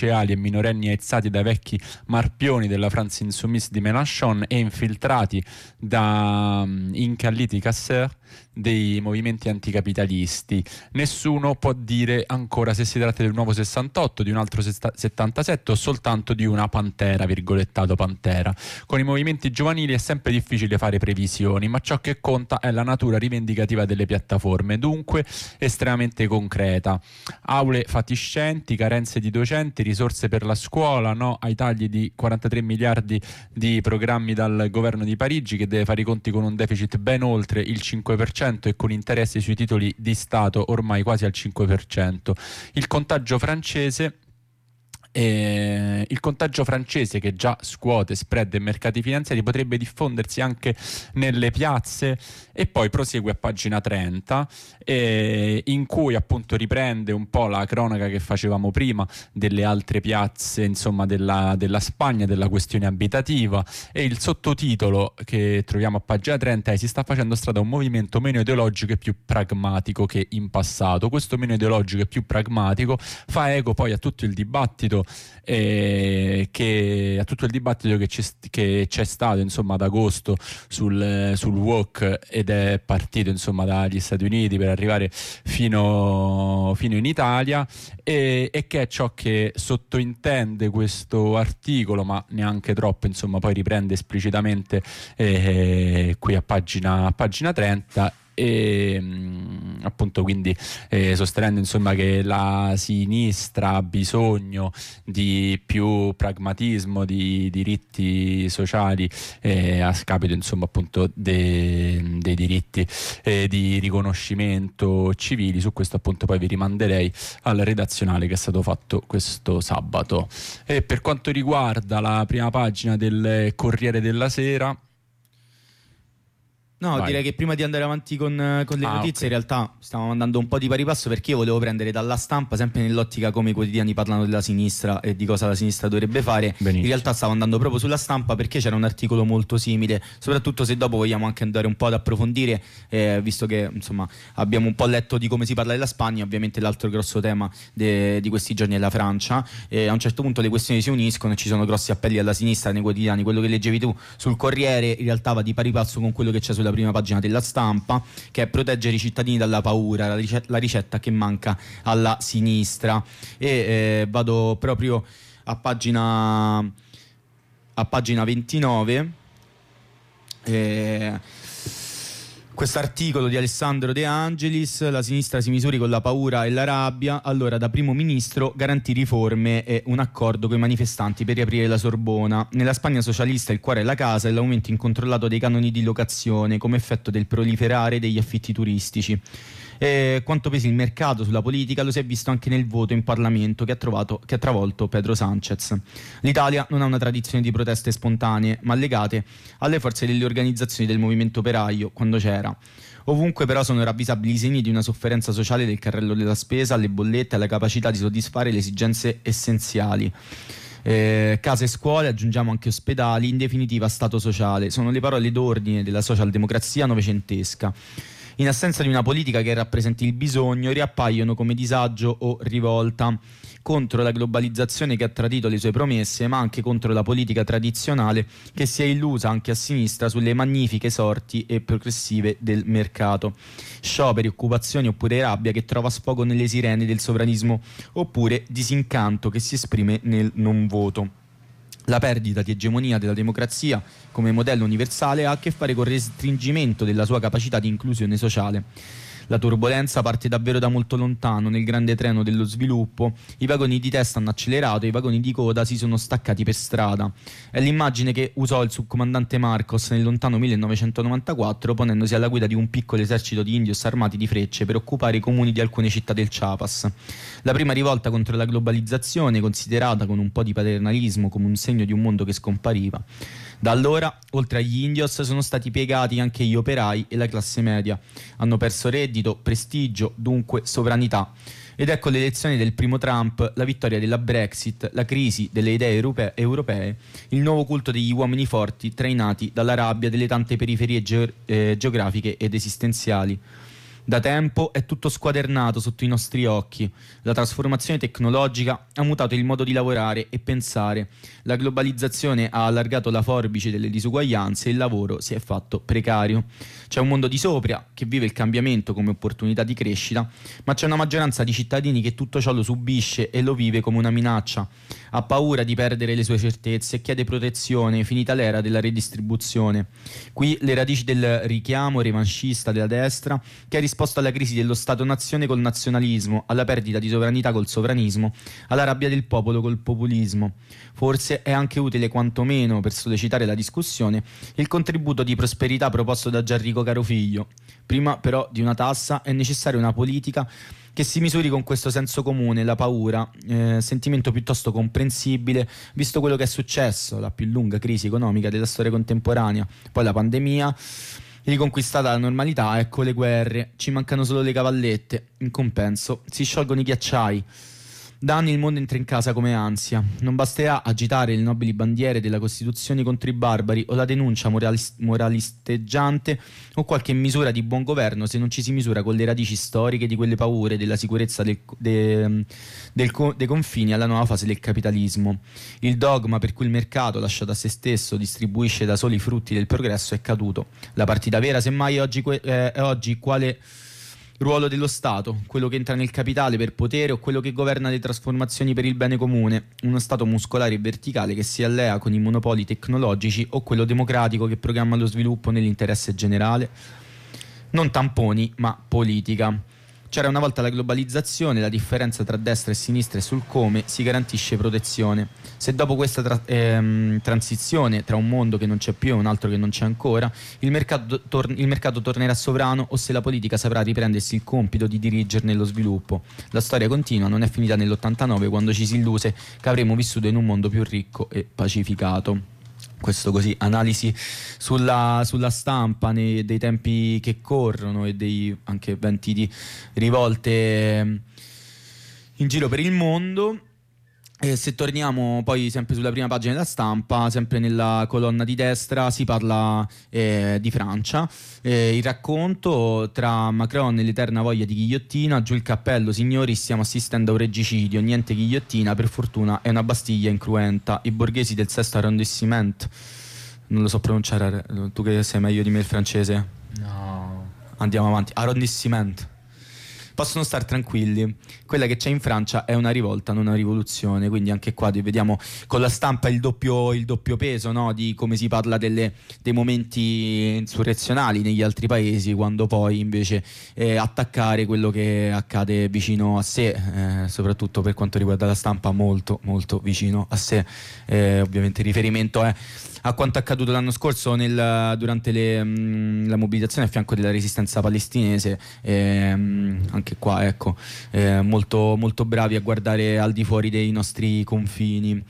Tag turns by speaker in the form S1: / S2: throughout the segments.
S1: e minorenni aizzati da vecchi marpioni della France Insoumise di Mélenchon e infiltrati da incalliti casseur dei movimenti anticapitalisti. Nessuno può dire ancora se si tratta del nuovo 68, di un altro 77 o soltanto di una pantera, virgolettato pantera. Con i movimenti giovanili è sempre difficile fare previsioni, ma ciò che conta è la natura rivendicativa delle piattaforme, dunque estremamente concreta. Aule fatiscenti, carenze di docenti, risorse per la scuola, no ai tagli di 43 miliardi di programmi dal governo di Parigi, che deve fare i conti con un deficit ben oltre il 5% e con interessi sui titoli di Stato ormai quasi al 5%. Il contagio francese che già scuote spread e mercati finanziari potrebbe diffondersi anche nelle piazze, e poi prosegue a pagina 30 in cui appunto riprende un po' la cronaca che facevamo prima delle altre piazze, insomma della Spagna, della questione abitativa, e il sottotitolo che troviamo a pagina 30 è: si sta facendo strada un movimento meno ideologico e più pragmatico che in passato. Questo meno ideologico e più pragmatico fa eco poi a tutto il dibattito che c'è stato insomma ad agosto sul walk, ed è partito insomma dagli Stati Uniti per arrivare fino in Italia, e che è ciò che sottointende questo articolo, ma neanche troppo, insomma poi riprende esplicitamente qui a pagina 30. E appunto quindi sostenendo insomma che la sinistra ha bisogno di più pragmatismo, di diritti sociali a scapito insomma appunto dei diritti di riconoscimento civili. Su questo appunto poi vi rimanderei al redazionale che è stato fatto questo sabato. E per quanto riguarda la prima pagina del Corriere della Sera,
S2: no,
S1: vai.
S2: Direi che prima di andare avanti con le notizie,
S1: okay.
S2: In realtà stavamo andando un po' di pari passo, perché io volevo prendere dalla Stampa, sempre nell'ottica come i quotidiani parlano della sinistra e di cosa la sinistra dovrebbe fare.
S1: Benissimo.
S2: In realtà stavo andando proprio sulla Stampa, perché c'era un articolo molto simile, soprattutto se dopo vogliamo anche andare un po' ad approfondire, visto che insomma abbiamo un po' letto di come si parla della Spagna. Ovviamente l'altro grosso tema di questi giorni è la Francia, a un certo punto le questioni si uniscono e ci sono grossi appelli alla sinistra nei quotidiani. Quello che leggevi tu sul Corriere in realtà va di pari passo con quello che c'è sulla prima pagina della Stampa, che è proteggere i cittadini dalla paura, la ricetta che manca alla sinistra. E vado proprio a pagina 29. Questo articolo di Alessandro De Angelis: la sinistra si misuri con la paura e la rabbia. Allora, da primo ministro garantì riforme e un accordo con i manifestanti per riaprire la Sorbona. Nella Spagna socialista il cuore è la casa e l'aumento incontrollato dei canoni di locazione come effetto del proliferare degli affitti turistici. Quanto pesi il mercato sulla politica lo si è visto anche nel voto in Parlamento che ha travolto Pedro Sánchez. L'Italia non ha una tradizione di proteste spontanee, ma legate alle forze delle organizzazioni del movimento operaio, quando c'era. Ovunque però sono ravvisabili i segni di una sofferenza sociale, del carrello della spesa alle bollette, alla capacità di soddisfare le esigenze essenziali. Case e scuole, aggiungiamo anche ospedali, in definitiva Stato sociale. Sono le parole d'ordine della socialdemocrazia novecentesca. In assenza di una politica che rappresenti il bisogno, riappaiono come disagio o rivolta contro la globalizzazione che ha tradito le sue promesse, ma anche contro la politica tradizionale che si è illusa anche a sinistra sulle magnifiche sorti e progressive del mercato. Scioperi, occupazioni oppure rabbia che trova sfogo nelle sirene del sovranismo, oppure disincanto che si esprime nel non voto. La perdita di egemonia della democrazia come modello universale ha a che fare con il restringimento della sua capacità di inclusione sociale. La turbolenza parte davvero da molto lontano, nel grande treno dello sviluppo. I vagoni di testa hanno accelerato e i vagoni di coda si sono staccati per strada. È l'immagine che usò il subcomandante Marcos nel lontano 1994, ponendosi alla guida di un piccolo esercito di indios armati di frecce per occupare i comuni di alcune città del Chiapas. La prima rivolta contro la globalizzazione, considerata con un po' di paternalismo come un segno di un mondo che scompariva. Da allora, oltre agli indios, sono stati piegati anche gli operai e la classe media. Hanno perso reddito, prestigio, dunque sovranità. Ed ecco le elezioni del primo Trump, la vittoria della Brexit, la crisi delle idee europee, il nuovo culto degli uomini forti trainati dalla rabbia delle tante periferie geografiche ed esistenziali. Da tempo è tutto squadernato sotto i nostri occhi. La trasformazione tecnologica ha mutato il modo di lavorare e pensare. La globalizzazione ha allargato la forbice delle disuguaglianze e il lavoro si è fatto precario. C'è un mondo di sopra che vive il cambiamento come opportunità di crescita, ma c'è una maggioranza di cittadini che tutto ciò lo subisce e lo vive come una minaccia. Ha paura di perdere le sue certezze e chiede protezione, finita l'era della redistribuzione. Qui le radici del richiamo revanchista della destra, che ha risposto alla crisi dello Stato-nazione col nazionalismo, alla perdita di sovranità col sovranismo, alla rabbia del popolo col populismo. Forse è anche utile, quantomeno per sollecitare la discussione, il contributo di prosperità proposto da Gianrico Carofiglio. Prima però di una tassa è necessaria una politica che si misuri con questo senso comune, la paura, sentimento piuttosto comprensibile visto quello che è successo, la più lunga crisi economica della storia contemporanea, poi la pandemia, riconquistata la normalità, ecco le guerre, ci mancano solo le cavallette, in compenso si sciolgono i ghiacciai. Da anni il mondo entra in casa come ansia. Non basterà agitare le nobili bandiere della Costituzione contro i barbari o la denuncia moralisteggiante o qualche misura di buon governo se non ci si misura con le radici storiche di quelle paure della sicurezza dei confini alla nuova fase del capitalismo. Il dogma per cui il mercato, lasciato a se stesso, distribuisce da soli i frutti del progresso è caduto. La partita vera, semmai, è oggi quale ruolo dello Stato, quello che entra nel capitale per potere o quello che governa le trasformazioni per il bene comune, uno Stato muscolare e verticale che si allea con i monopoli tecnologici o quello democratico che programma lo sviluppo nell'interesse generale? Non tamponi, ma politica. C'era una volta la globalizzazione, la differenza tra destra e sinistra e sul come si garantisce protezione. Se dopo questa transizione tra un mondo che non c'è più e un altro che non c'è ancora, il mercato tornerà sovrano o se la politica saprà riprendersi il compito di dirigerne lo sviluppo. La storia continua, non è finita nell'89 quando ci si illuse che avremmo vissuto in un mondo più ricco e pacificato. Questo così, analisi sulla stampa dei tempi che corrono e dei anche venti di rivolte in giro per il mondo. E se torniamo poi sempre sulla prima pagina della stampa, sempre nella colonna di destra, si parla di Francia. Il racconto tra Macron e l'eterna voglia di ghigliottina. Giù il cappello, signori, stiamo assistendo a un regicidio. Niente ghigliottina, per fortuna è una Bastiglia incruenta. I borghesi del sesto arrondissement. Non lo so pronunciare, tu che sei meglio di me il francese.
S1: No.
S2: Andiamo avanti. Arrondissement. Possono stare tranquilli, quella che c'è in Francia è una rivolta, non una rivoluzione, quindi anche qua vediamo con la stampa il doppio peso, no? Di come si parla dei momenti insurrezionali negli altri paesi, quando poi invece attaccare quello che accade vicino a sé, soprattutto per quanto riguarda la stampa molto molto vicino a sé. Ovviamente il riferimento è a quanto accaduto l'anno scorso durante la mobilitazione a fianco della resistenza palestinese. Anche qua ecco, molto, molto bravi a guardare al di fuori dei nostri confini.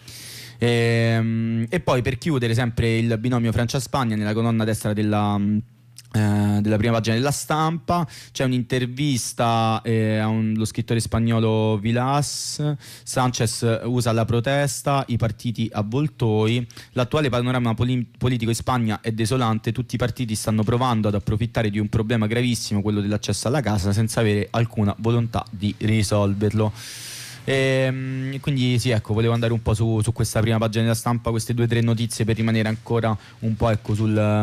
S2: E poi per chiudere sempre il binomio Francia-Spagna, nella colonna destra della prima pagina della stampa c'è un'intervista allo scrittore spagnolo Vilas. Sanchez usa la protesta, i partiti avvoltoi, l'attuale panorama politico in Spagna è desolante, tutti i partiti stanno provando ad approfittare di un problema gravissimo, quello dell'accesso alla casa, senza avere alcuna volontà di risolverlo. Quindi sì, ecco, volevo andare un po' su questa prima pagina della stampa, queste 2 o 3 notizie per rimanere ancora un po' ecco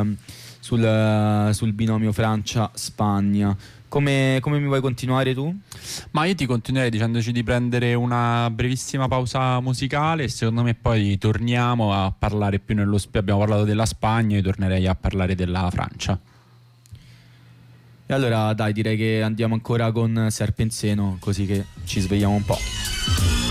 S2: sul binomio Francia-Spagna. Come mi vuoi continuare tu?
S1: Ma io ti continuerei dicendoci di prendere una brevissima pausa musicale e secondo me poi torniamo a parlare più abbiamo parlato della Spagna, io tornerei a parlare della Francia.
S2: E allora dai, direi che andiamo ancora con Serpenseno, così che ci svegliamo un po'.